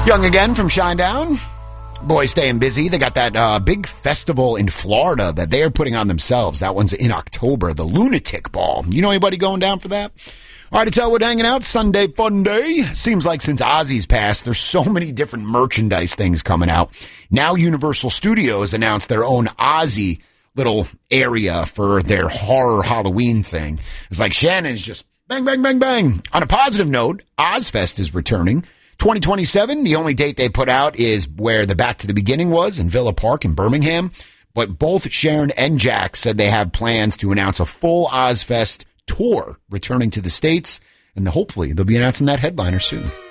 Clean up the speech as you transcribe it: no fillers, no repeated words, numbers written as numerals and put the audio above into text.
Young again from Shinedown. Boys staying busy. They got that big festival in Florida that they are putting on themselves. That one's in October, the Lunatic Ball. You know anybody going down for that? All right, it's Elwood hanging out. Sunday fun day. Seems like since Ozzy's passed, there's so many different merchandise things coming out. Now Universal Studios announced their own Ozzy little area for their horror Halloween thing. It's like Shannon's just bang, bang, bang, bang. On a positive note, Ozfest is returning. 2027, the only date they put out is where the Back to the Beginning was in Villa Park in Birmingham. But both Sharon and Jack said they have plans to announce a full Ozfest tour returning to the States. And hopefully they'll be announcing that headliner soon.